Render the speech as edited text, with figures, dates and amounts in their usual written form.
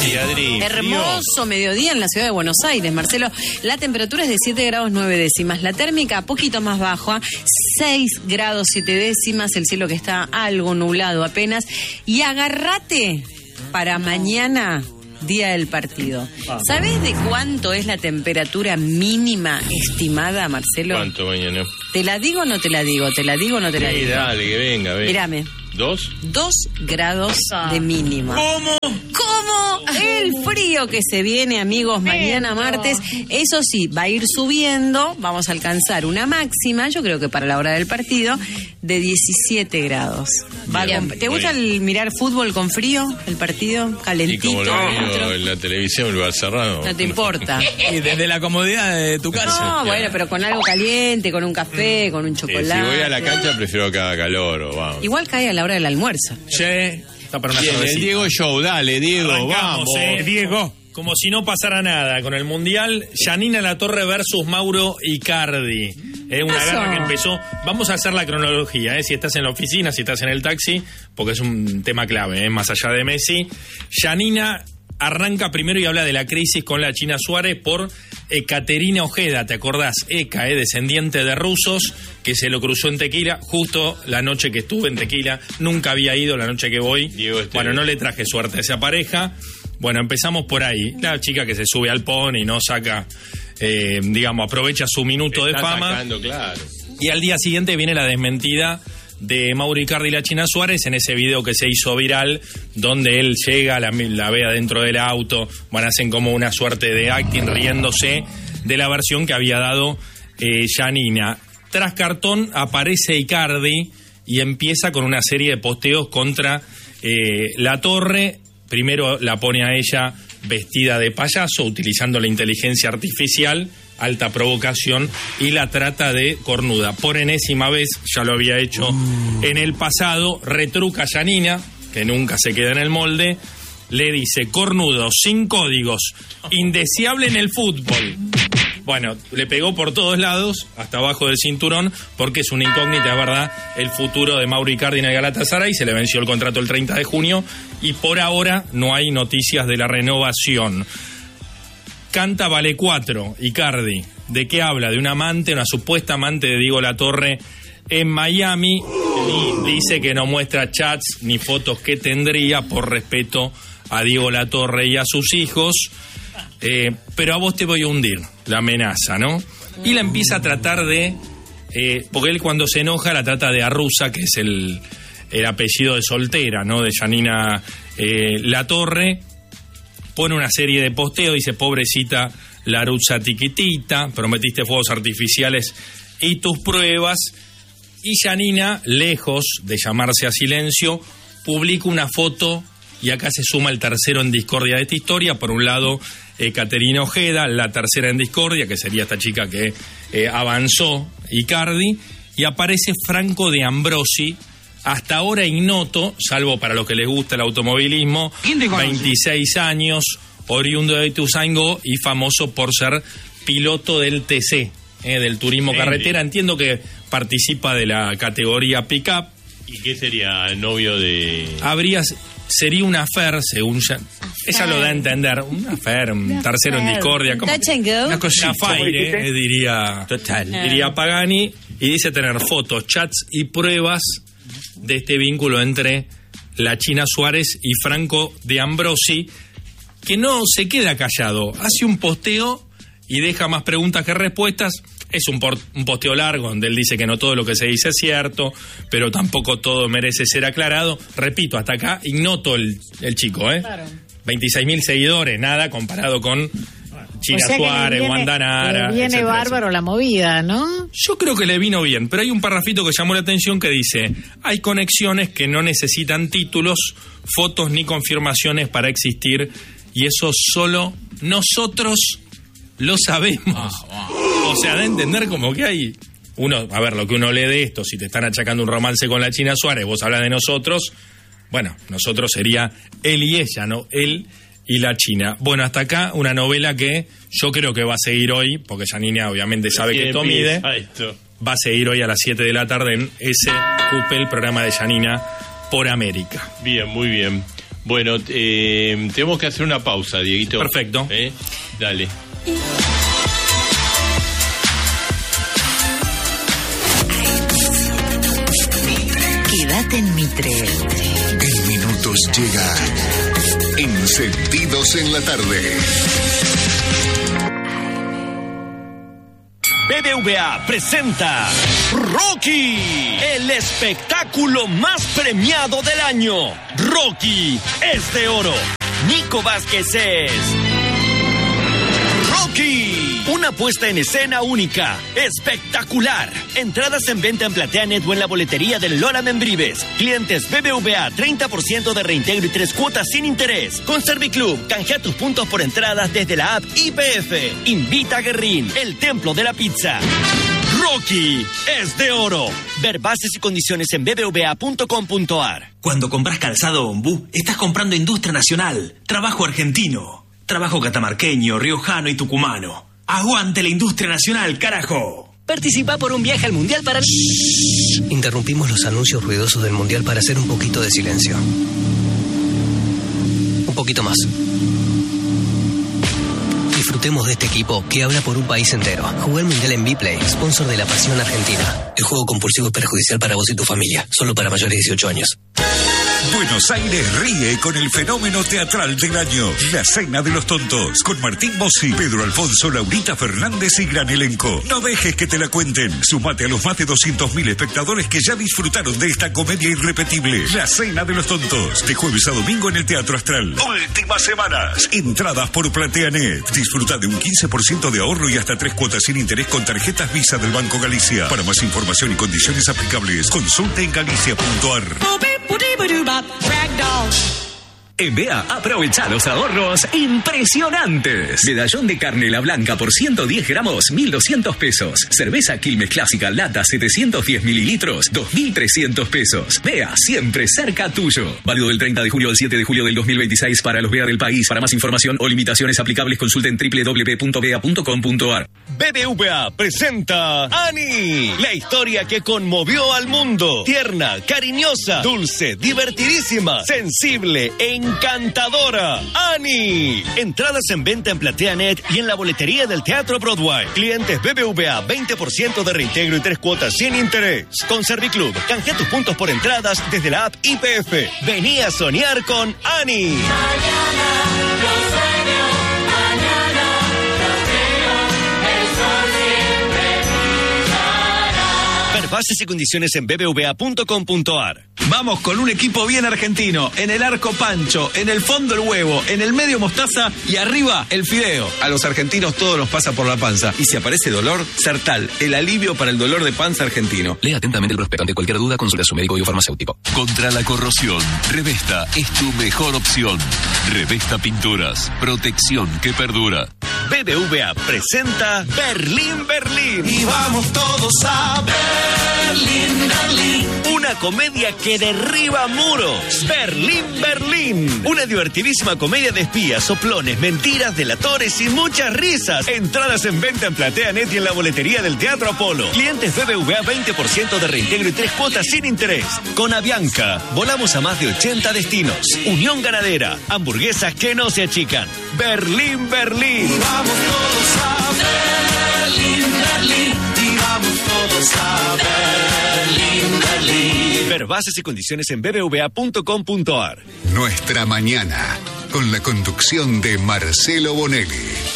Adri. Hermoso mediodía en la ciudad de Buenos Aires, Marcelo. La temperatura es de 7 grados 9 décimas. La térmica, poquito más baja, 6 grados 7 décimas. El cielo que está algo nublado apenas. Y agárrate para mañana, día del partido. ¿Sabés de cuánto es la temperatura mínima estimada, Marcelo? ¿Cuánto mañana? ¿Te la digo o no te la digo? ¿Te la digo o no te la digo? Dale, que venga. Mírame. 2 grados de mínima. ¿Cómo? El frío que se viene, amigos, mañana martes. Eso sí, va a ir subiendo. Vamos a alcanzar una máxima, yo creo que para la hora del partido, de 17 grados. ¿Te gusta mirar fútbol con frío? ¿El partido calentito? Y como lo veo en la televisión, el lugar cerrado. No te importa. Y desde la comodidad de tu casa. No, bueno, pero con algo caliente, con un café, con un chocolate. Si voy a la cancha, prefiero que haga calor. Vamos. Igual cae a la hora del almuerzo. Che, está para una Bien, cervecita. el Diego Show, dale, Diego, Arrancamos, vamos. Diego. Como si no pasara nada con el Mundial, Yanina Latorre versus Mauro Icardi. Una guerra que empezó. Vamos a hacer la cronología, si estás en la oficina, si estás en el taxi, porque es un tema clave, más allá de Messi. Yanina arranca primero y habla de la crisis con la China Suárez por Caterina Ojeda, ¿te acordás? Eka, descendiente de rusos, que se lo cruzó en Tequila, justo la noche que estuve en Tequila, nunca había ido, la noche que voy. Bueno, no le traje suerte a esa pareja. Bueno, empezamos por ahí. La chica que se sube al pony, no saca, aprovecha su minuto de fama. Sacando, claro. Y al día siguiente viene la desmentida de Mauro Icardi y la China Suárez en ese video que se hizo viral, donde él llega, la ve adentro del auto, hacen como una suerte de acting riéndose de la versión que había dado Yanina. Tras cartón aparece Icardi y empieza con una serie de posteos contra Latorre. Primero la pone a ella vestida de payaso, utilizando la inteligencia artificial, alta provocación, y la trata de cornuda. Por enésima vez, ya lo había hecho en el pasado, retruca a Yanina, que nunca se queda en el molde, le dice cornudo, sin códigos, indeseable en el fútbol. Bueno, le pegó por todos lados, hasta abajo del cinturón, porque es una incógnita, ¿verdad? El futuro de Mauro Icardi en el Galatasaray, se le venció el contrato el 30 de junio, y por ahora no hay noticias de la renovación. Canta Vale 4, Icardi. ¿De qué habla? De un amante, una supuesta amante de Diego Latorre en Miami. Dice que no muestra chats ni fotos que tendría por respeto a Diego Latorre y a sus hijos. Pero a vos te voy a hundir, la amenaza, ¿no? Y la empieza a tratar de... porque él cuando se enoja la trata de Arruza, que es el apellido de soltera, ¿no? De Yanina Latorre. Pone una serie de posteos, dice, pobrecita Laruza tiquitita, prometiste fuegos artificiales y tus pruebas. Y Yanina, lejos de llamarse a silencio, publica una foto, y acá se suma el tercero en discordia de esta historia. Por un lado, Caterina Ojeda, la tercera en discordia, que sería esta chica que avanzó, Icardi, y aparece Franco de Ambrosi, hasta ahora ignoto, salvo para los que les gusta el automovilismo, 26 años, oriundo de Ituzaingó y famoso por ser piloto del TC, del turismo carretera. Entiendo que participa de la categoría pick-up. ¿Y qué sería el novio de...? Sería una affair, según ella lo da a entender, una affair, un tercero en discordia, como una cosita, diría Pagani, y dice tener fotos, chats y pruebas de este vínculo entre la China Suárez y Franco de Ambrosi, que no se queda callado, hace un posteo y deja más preguntas que respuestas. Es un posteo largo donde él dice que no todo lo que se dice es cierto, pero tampoco todo merece ser aclarado. Repito, hasta acá ignoto el chico, Claro. 26.000 seguidores, nada comparado con China Suárez, Wanda Nara. Viene etcétera, bárbaro la movida, ¿no? Yo creo que le vino bien, pero hay un parrafito que llamó la atención que dice: hay conexiones que no necesitan títulos, fotos ni confirmaciones para existir, y eso solo nosotros lo sabemos. O sea, da a entender como que hay lo que uno lee de esto, si te están achacando un romance con la China Suárez, vos hablas de nosotros, bueno, nosotros sería él y ella, ¿no? Él y la China. Bueno, hasta acá una novela que yo creo que va a seguir hoy, porque Yanina obviamente sabe que esto mide, va a seguir hoy a las 7 de la tarde en ese el programa de Yanina por América. Bien, muy bien. Bueno, tenemos que hacer una pausa, Dieguito. Perfecto. Dale. Quédate en Mitre. En minutos llega Encendidos en la tarde. BBVA presenta Rocky, el espectáculo más premiado del año. Rocky es de oro. Nico Vázquez es Rocky, una puesta en escena única, espectacular. Entradas en venta en PlateaNet o en la boletería del Lola Membrives. Clientes BBVA, 30% de reintegro y 3 cuotas sin interés. Con Serviclub, canjea tus puntos por entradas desde la app YPF. Invita a Guerrín, el templo de la pizza. Rocky es de oro. Ver bases y condiciones en bbva.com.ar. Cuando compras calzado Ombú, estás comprando industria nacional, trabajo argentino, trabajo catamarqueño, riojano y tucumano. ¡Aguante la industria nacional, carajo! Participa por un viaje al Mundial para... Interrumpimos los anuncios ruidosos del Mundial para hacer un poquito de silencio. Un poquito más. Disfrutemos de este equipo que habla por un país entero. Jugué el Mundial en Vplay, sponsor de la pasión argentina. El juego compulsivo es perjudicial para vos y tu familia. Solo para mayores de 18 años. Buenos Aires ríe con el fenómeno teatral del año, La Cena de los Tontos, con Martín Bossi, Pedro Alfonso, Laurita Fernández y gran elenco. No dejes que te la cuenten. Sumate a los más de 200.000 espectadores que ya disfrutaron de esta comedia irrepetible, La Cena de los Tontos, de jueves a domingo en el Teatro Astral. Últimas semanas. Entradas por PlateaNet. Disfruta de un 15% de ahorro y hasta 3 cuotas sin interés con tarjetas Visa del Banco Galicia. Para más información y condiciones aplicables, consulta en galicia.ar. En BEA, aprovecha los ahorros impresionantes. Medallón de carne La Blanca por 110 gramos, 1.200 pesos. Cerveza Quilmes Clásica Lata 710 mililitros, 2.300 pesos. BEA, siempre cerca tuyo. Válido del 30 de julio al 7 de julio del 2026 para los BEA del país. Para más información o limitaciones aplicables, consulten www.bea.com.ar. BBVA presenta Annie, la historia que conmovió al mundo. Tierna, cariñosa, dulce, divertidísima, sensible e encantadora. Annie. Entradas en venta en PlateaNet y en la boletería del Teatro Broadway. Clientes BBVA, 20% de reintegro y 3 cuotas sin interés. Con Serviclub, canjea tus puntos por entradas desde la app YPF. Vení a soñar con Annie. Bases y condiciones en bbva.com.ar. Vamos con un equipo bien argentino. En el arco Pancho, en el fondo el huevo, en el medio mostaza y arriba el fideo. A los argentinos todo nos pasa por la panza. Y si aparece dolor, Sertal, el alivio para el dolor de panza argentino. Lea atentamente el prospecto. Ante cualquier duda, consulte a su médico y farmacéutico. Contra la corrosión, Revesta es tu mejor opción. Revesta Pinturas, protección que perdura. BBVA presenta Berlín, Berlín. Y vamos todos a Berlín, Berlín. Una comedia que derriba muros. Berlín, Berlín. Una divertidísima comedia de espías, soplones, mentiras, delatores y muchas risas. Entradas en venta en PlateaNet y en la boletería del Teatro Apolo. Clientes BBVA, 20% de reintegro y 3 cuotas sin interés. Con Avianca, volamos a más de 80 destinos. Unión Ganadera, hamburguesas que no se achican. Berlín, Berlín. Y vamos todos a Berlín, Berlín. Y vamos todos a Berlín, Berlín. Ver bases y condiciones en bbva.com.ar. Nuestra mañana, con la conducción de Marcelo Bonelli.